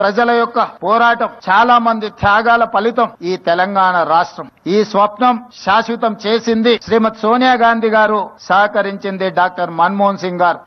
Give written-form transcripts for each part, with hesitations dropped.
ప్రజల యొక్క పోరాటం, చాలా మంది త్యాగాల ఫలితం ఈ తెలంగాణ రాష్ట్రం. ఈ స్వప్నం శాశ్వతం చేసింది శ్రీమతి సోనియా గాంధీ గారు, సహకరించింది డాక్టర్ మన్మోహన్ సింగ్ గారు.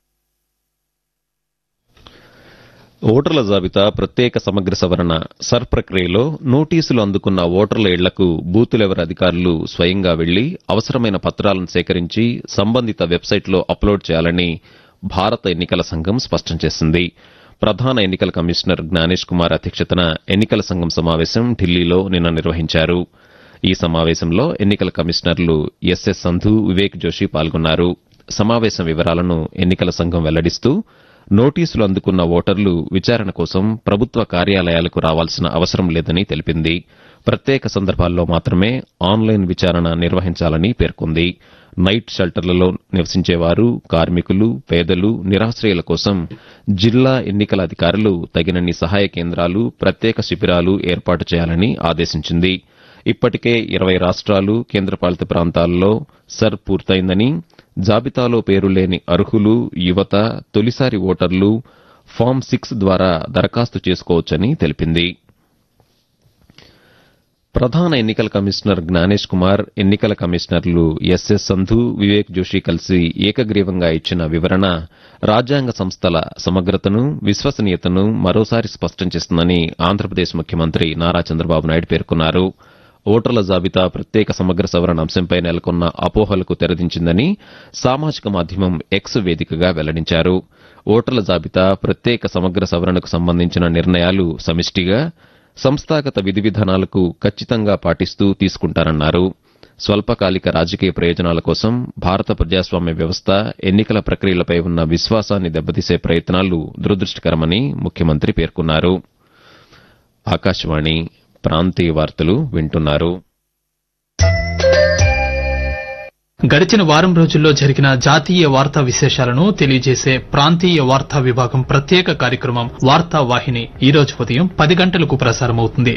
ఓటర్ల జాబితా ప్రత్యేక సమగ్ర సవరణ సర్ ప్రక్రియలో నోటీసులు అందుకున్న ఓటర్ల ఇళ్లకు బూత్ లెవెల్ అధికారులు స్వయంగా వెళ్లి అవసరమైన పత్రాలను సేకరించి సంబంధిత వెబ్సైట్లో అప్లోడ్ చేయాలని భారత ఎన్నికల సంఘం స్పష్టం చేసింది. ప్రధాన ఎన్నికల కమిషనర్ జ్ఞానేష్ కుమార్ అధ్యక్షతన ఎన్నికల సంఘం సమావేశం ఢిల్లీలో నిన్న నిర్వహించారు. ఈ సమావేశంలో ఎన్నికల కమిషనర్లు ఎస్ఎస్ సంధు, వివేక్ జోషి పాల్గొన్నారు. సమావేశం వివరాలను ఎన్నికల సంఘం వెల్లడిస్తూ నోటీసులు అందుకున్న ఓటర్లు విచారణ కోసం ప్రభుత్వ కార్యాలయాలకు రావాల్సిన అవసరం లేదని తెలిపింది. ప్రత్యేక సందర్భాల్లో మాత్రమే ఆన్లైన్ విచారణ నిర్వహించాలని పేర్కొంది. నైట్ షెల్టర్లలో నివసించేవారు, కార్మికులు, పేదలు, నిరాశ్రయుల కోసం జిల్లా ఎన్నికల అధికారులు తగినన్ని సహాయ కేంద్రాలు, ప్రత్యేక శిబిరాలు ఏర్పాటు చేయాలని ఆదేశించింది. ఇప్పటికే 20 రాష్ట్రాలు, కేంద్రపాలిత ప్రాంతాల్లో సర్ పూర్తయిందని, జాబితాలో పేరు లేని అర్హులు, యువత, తొలిసారి ఓటర్లు ఫామ్ 6 ద్వారా దరఖాస్తు చేసుకోవచ్చని తెలిపింది. ప్రధాన ఎన్నికల కమిషనర్ జ్ఞానేష్ కుమార్, ఎన్నికల కమిషనర్లు ఎస్ఎస్ సంధు, వివేక్ జోషి కలిసి ఏకగ్రీవంగా ఇచ్చిన వివరణ రాజ్యాంగ సంస్థల సమగ్రతను, విశ్వసనీయతను మరోసారి స్పష్టం చేస్తుందని ఆంధ్రప్రదేశ్ ముఖ్యమంత్రి నారా చంద్రబాబు నాయుడు పేర్కొన్నారు. ఓటర్ల జాబితా ప్రత్యేక సమగ్ర సవరణ అంశంపై నెలకొన్న అపోహలకు తెరదించిందని సామాజిక మాధ్యమం ఎక్స్ వేదికగా వెల్లడించారు. ఓటర్ల జాబితా ప్రత్యేక సమగ్ర సవరణకు సంబంధించిన నిర్ణయాలు సమిష్టిగా, సంస్థాగత విధి విధానాలకు ఖచ్చితంగా పాటిస్తూ తీసుకుంటారన్నారు. స్వల్పకాలిక రాజకీయ ప్రయోజనాల కోసం భారత ప్రజాస్వామ్య వ్యవస్థ, ఎన్నికల ప్రక్రియలపై ఉన్న విశ్వాసాన్ని దెబ్బతీసే ప్రయత్నాలు దురదృష్టకరమని ముఖ్యమంత్రి పేర్కొన్నారు. ఆకాశవాణి ప్రాంతీయ వార్తలు వింటున్నారు. గడిచిన వారం రోజుల్లో జరిగిన జాతీయ వార్తా విశేషాలను తెలియజేసే ప్రాంతీయ వార్తా విభాగం ప్రత్యేక కార్యక్రమం వార్తా వాహిని ఈ రోజు ఉదయం 10 గంటలకు ప్రసారమవుతుంది.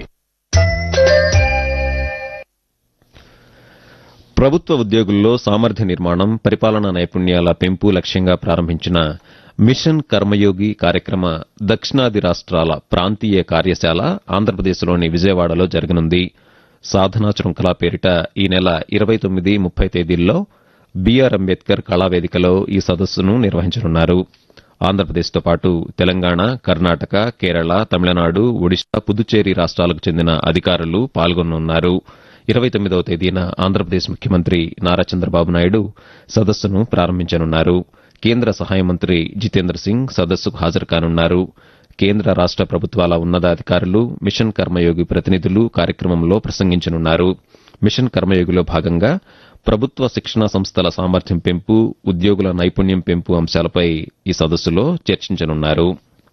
ప్రభుత్వ ఉద్యోగుల్లో సామర్థ్య నిర్మాణం, పరిపాలనా నైపుణ్యాల పెంపు లక్ష్యంగా ప్రారంభించిన మిషన్ కర్మయోగి కార్యక్రమ దక్షిణాది రాష్ట్రాల ప్రాంతీయ కార్యశాల ఆంధ్రప్రదేశ్లోని విజయవాడలో జరగనుంది. సాధనా శృంఖలా పేరిట ఈ నెల 29, 30 తేదీల్లో బీఆర్ అంబేద్కర్ కళావేదికలో ఈ సదస్సును నిర్వహించనున్నారు. ఆంధ్రప్రదేశ్తో పాటు తెలంగాణ, కర్ణాటక, కేరళ, తమిళనాడు, ఒడిశా, పుదుచ్చేరి రాష్ట్రాలకు చెందిన అధికారులు పాల్గొనున్నారు. 29వ తేదీన ఆంధ్రప్రదేశ్ ముఖ్యమంత్రి నారా చంద్రబాబు నాయుడు సదస్సును ప్రారంభించనున్నారు. కేంద్ర సహాయ మంత్రి జితేంద్ర సింగ్ సదస్సుకు హాజరు కానున్నారు. కేంద్ర రాష్ట ప్రభుత్వాల ఉన్నతాధికారులు, మిషన్ కర్మయోగి ప్రతినిధులు కార్యక్రమంలో ప్రసంగించనున్నారు. మిషన్ కర్మయోగిలో భాగంగా ప్రభుత్వ శిక్షణా సంస్థల సామర్థ్యం పెంపు, ఉద్యోగుల నైపుణ్యం పెంపు అంశాలపై ఈ సదస్సులో చర్చించనున్నారు.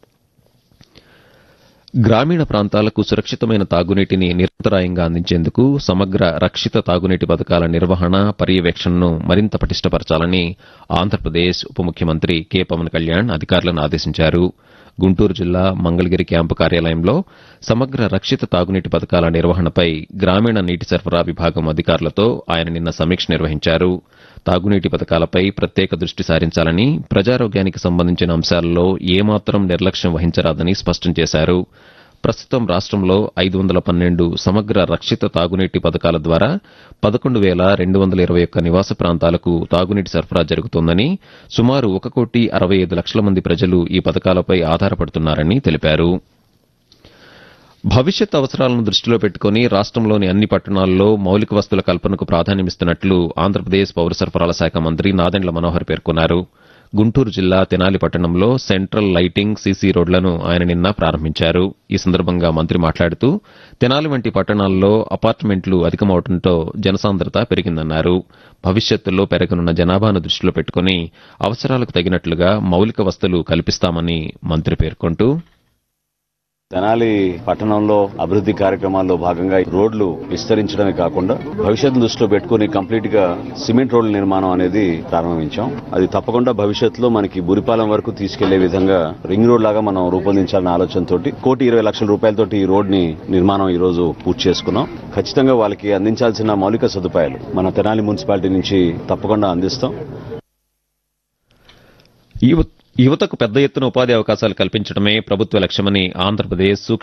గ్రామీణ ప్రాంతాలకు సురక్షితమైన తాగునీటిని నిరంతరాయంగా అందించేందుకు సమగ్ర రక్షిత తాగునీటి పథకాల నిర్వహణ, పర్యవేక్షణను మరింత పటిష్టపరచాలని ఆంధ్రప్రదేశ్ ఉప ముఖ్యమంత్రి కె పవన్ కళ్యాణ్ అధికారులను ఆదేశించారు. గుంటూరు జిల్లా మంగళగిరి క్యాంపు కార్యాలయంలో సమగ్ర రక్షిత తాగునీటి పథకాల నిర్వహణపై గ్రామీణ నీటి సరఫరా విభాగం అధికారులతో ఆయన నిన్న సమీక్ష నిర్వహించారు. తాగునీటి పథకాలపై ప్రత్యేక దృష్టి సారించాలని, ప్రజారోగ్యానికి సంబంధించిన అంశాలలో ఏమాత్రం నిర్లక్ష్యం వహించరాదని స్పష్టం చేశారు. ప్రస్తుతం రాష్ట్రంలో 512 సమగ్ర రక్షిత తాగునీటి పథకాల ద్వారా 11,221 నివాస ప్రాంతాలకు తాగునీటి సరఫరా జరుగుతోందని, సుమారు 1,65,00,000 మంది ప్రజలు ఈ పథకాలపై ఆధారపడుతున్నారని తెలిపారు. భవిష్యత్ అవసరాలను దృష్టిలో పెట్టుకుని రాష్ట్రంలోని అన్ని పట్టణాల్లో మౌలిక వసతుల కల్పనకు ప్రాధాన్యమిస్తున్నట్లు ఆంధ్రప్రదేశ్ పౌర సరఫరాల శాఖ మంత్రి నాదెండ్ల మనోహర్ పేర్కొన్నారు. గుంటూరు జిల్లా తెనాలి పట్టణంలో సెంట్రల్ లైటింగ్, సీసీ రోడ్లను ఆయన నిన్న ప్రారంభించారు. ఈ సందర్భంగా మంత్రి మాట్లాడుతూ తెనాలి వంటి పట్టణాల్లో అపార్ట్మెంట్లు అధికమవడంతో జనసాంద్రత పెరిగిందన్నారు. భవిష్యత్తులో పెరగనున్న జనాభాను దృష్టిలో పెట్టుకుని అవసరాలకు తగినట్లుగా మౌలిక వసతులు కల్పిస్తామని మంత్రి పేర్కొంటూ, తెనాలి పట్టణంలో అభివృద్ది కార్యక్రమాల్లో భాగంగా రోడ్లు విస్తరించడమే కాకుండా భవిష్యత్తు దృష్టిలో పెట్టుకుని కంప్లీట్ గా సిమెంట్ రోడ్ల నిర్మాణం అనేది ప్రారంభించాం. అది తప్పకుండా భవిష్యత్తులో మనకి బురిపాలెం వరకు తీసుకెళ్లే విధంగా రింగ్ రోడ్ లాగా మనం రూపొందించాలన్న ఆలోచనతో 1,20,00,000 రూపాయలతోటి ఈ రోడ్ ని నిర్మాణం ఈ రోజు పూర్తి చేసుకున్నాం. ఖచ్చితంగా వాళ్ళకి అందించాల్సిన మౌలిక సదుపాయాలు మన తెనాలి మున్సిపాలిటీ నుంచి తప్పకుండా అందిస్తాం. యువతకు పెద్ద ఎత్తున ఉపాధి అవకాశాలు కల్పించడమే ప్రభుత్వ లక్ష్యమని ఆంధ్రప్రదేశ్